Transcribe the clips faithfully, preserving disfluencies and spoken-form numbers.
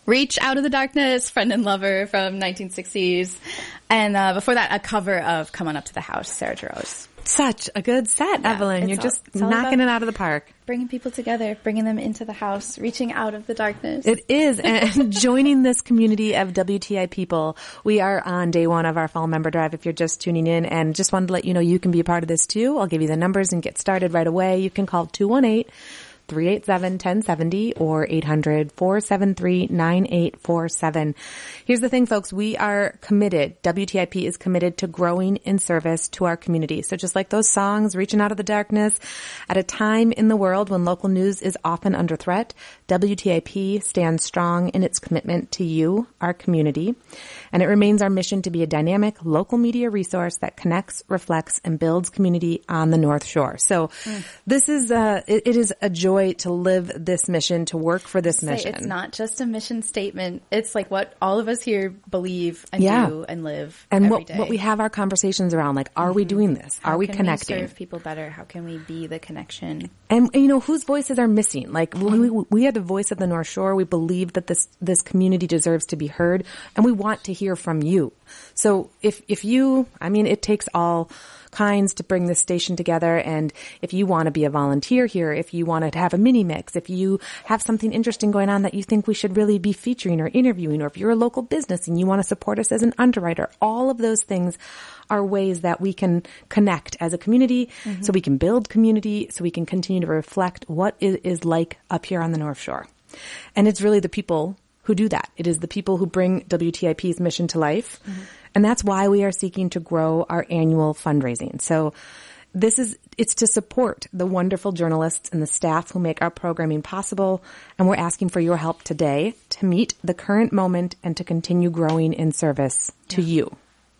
Reach Out of the Darkness, Friend and Lover from nineteen sixties. And uh, before that, a cover of Come On Up to the House, Sarah Jarosz. Such a good set, Yeah, Evelyn. You're all- just all knocking about it out of the park. Bringing people together, bringing them into the house, reaching out of the darkness. It is. And joining this community of W T I people, we are on day one of our fall member drive if you're just tuning in. And just wanted to let you know you can be a part of this too. I'll give you the numbers and get started right away. You can call two one eight, three eight seven, one zero seven zero or eight hundred, four seven three, nine eight four seven. Here's the thing, folks. We are committed. W T I P is committed to growing in service to our community. So just like those songs, Reaching Out of the Darkness, at a time in the world when local news is often under threat, W T I P stands strong in its commitment to you, our community. And it remains our mission to be a dynamic local media resource that connects, reflects, and builds community on the North Shore. So mm. this is, uh, it, it is a joy to live this mission, to work for this Say, mission. It's not just a mission statement. It's like what all of us here believe and yeah. do and live and every what, day. what we have our conversations around, like, are mm-hmm. we doing this? Are How we can connecting? We serve people better? How can we be the connection? And, you know, whose voices are missing? Like, we, we are the voice of the North Shore. We believe that this, this community deserves to be heard, and we want to hear from you. So if, if you, I mean, it takes all kinds to bring this station together. And if you want to be a volunteer here, if you want to have a mini mix, if you have something interesting going on that you think we should really be featuring or interviewing, or if you're a local business and you want to support us as an underwriter, all of those things are ways that we can connect as a community, mm-hmm. so we can build community, so we can continue to reflect what it is like up here on the North Shore. And it's really the people who do that. It is the people who bring W T I P's mission to life. Mm-hmm. And that's why we are seeking to grow our annual fundraising. So this is, it's to support the wonderful journalists and the staff who make our programming possible. And we're asking for your help today to meet the current moment and to continue growing in service to yeah. you.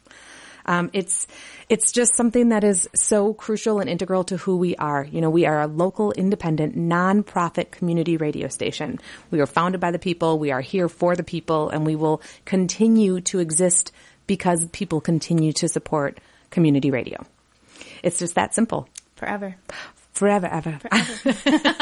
Um, it's, it's just something that is so crucial and integral to who we are. You know, we are a local, independent, nonprofit community radio station. We are founded by the people. We are here for the people, and we will continue to exist because people continue to support community radio. It's just that simple. Forever. Forever, ever. Forever.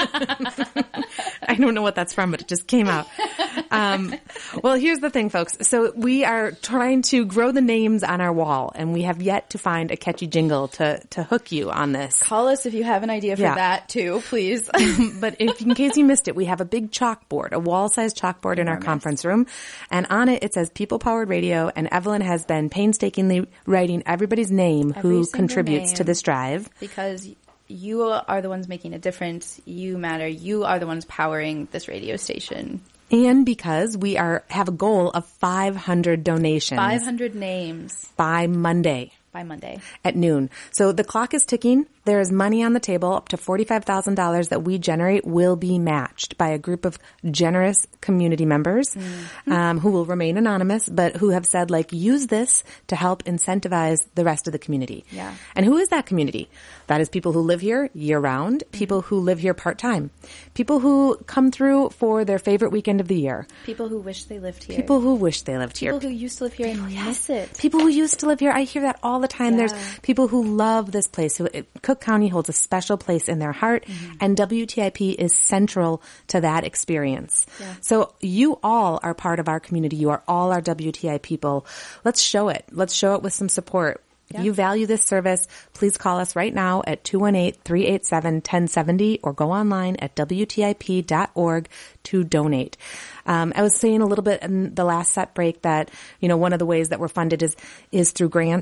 I don't know what that's from, but it just came out. Um, well, here's the thing, folks. So we are trying to grow the names on our wall, and we have yet to find a catchy jingle to, to hook you on this. Call us if you have an idea for yeah. that, too, please. But if, in case you missed it, we have a big chalkboard, a wall-sized chalkboard in our conference room, and on it, it says People Powered Radio, and Evelyn has been painstakingly writing everybody's name Every who single contributes name. to this drive. Because you are the ones making a difference. You matter. You are the ones powering this radio station. And because we are have a goal of five hundred donations. five hundred names. By Monday. By Monday. At noon. So the clock is ticking. There is money on the table. Up to forty-five thousand dollars that we generate will be matched by a group of generous community members mm-hmm. um, who will remain anonymous, but who have said, like, use this to help incentivize the rest of the community. Yeah. And who is that community? That is people who live here year-round, people mm-hmm. who live here part-time, people who come through for their favorite weekend of the year. People who wish they lived here. People who wish they lived people here. People who used to live here and people, miss yes. it. People who used to live here. I hear that all the time. Yeah. There's people who love this place. Who, Cook County holds a special place in their heart, mm-hmm. and W T I P is central to that experience. Yeah. So you all are part of our community. You are all our W T I people. Let's show it. Let's show it with some support. If yeah. you value this service, please call us right now at two one eight, three eight seven, one zero seven zero or go online at W T I P dot org to donate. Um, I was saying a little bit in the last set break that, you know, one of the ways that we're funded is, is through grants.